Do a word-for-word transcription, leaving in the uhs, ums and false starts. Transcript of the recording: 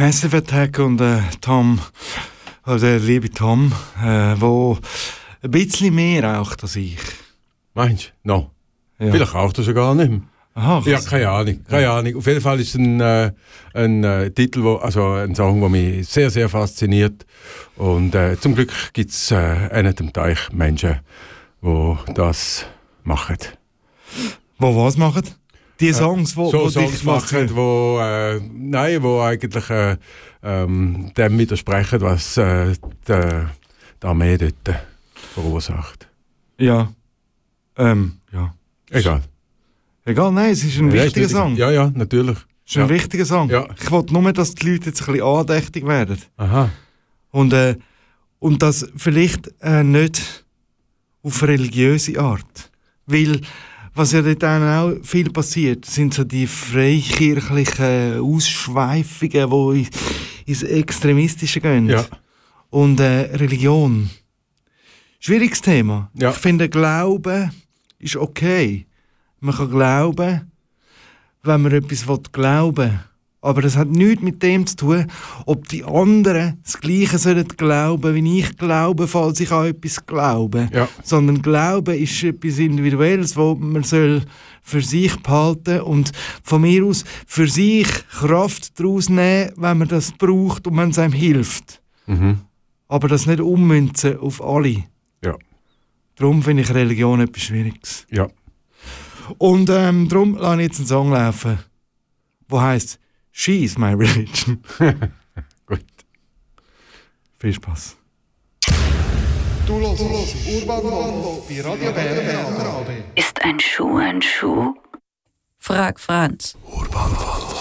Massive Attack und äh, Tom, oder der liebe Tom, äh, wo ein bisschen mehr raucht als ich. Meinst du? No. Ja. Vielleicht raucht er sogar nicht mehr. Aha, ja, keine Ahnung, keine ja. Ahnung. Auf jeden Fall ist es ein, äh, ein äh, Titel, wo, also ein Song, der mich sehr, sehr fasziniert. Und äh, zum Glück gibt es äh, einen dem Teich Menschen, die das machen. Wo was machen? Die Songs, wo, äh, so wo Songs dich machen, wo, äh, nein, wo eigentlich äh, ähm, dem widersprechen, was äh, die, die Armee dort verursacht. Ja. Ähm, ja. Egal. Egal, nein, es ist ein ja, wichtiger ist Song. Ja, ja, natürlich. Es ist ein ja. wichtiger Song. Ja. Ich wollte nur, dass die Leute jetzt ein bisschen andächtig werden. Aha. Und, äh, und das vielleicht äh, nicht auf religiöse Art. Weil, was ja dort auch viel passiert, sind so die freikirchlichen Ausschweifungen, die ins Extremistische gehen. Ja. Und äh, Religion. Schwieriges Thema. Ja. Ich finde, Glauben ist okay. Man kann glauben, wenn man etwas glauben will. Aber das hat nichts mit dem zu tun, ob die anderen das Gleiche sollen glauben, wie ich glaube, falls ich an etwas glaube. Ja. Sondern Glauben ist etwas Individuelles, das man soll für sich behalten und von mir aus für sich Kraft daraus nehmen, wenn man das braucht und wenn es einem hilft. Mhm. Aber das nicht ummünzen auf alle. Ja. Darum finde ich Religion etwas Schwieriges. Ja. Und ähm, darum lasse ich jetzt einen Song laufen, der heisst «She is my religion». Gut. Viel Spaß. Du hörst Urban Wolf bei Radio Bern. Ist ein Schuh ein Schuh? Frag Franz. Urban Wolf.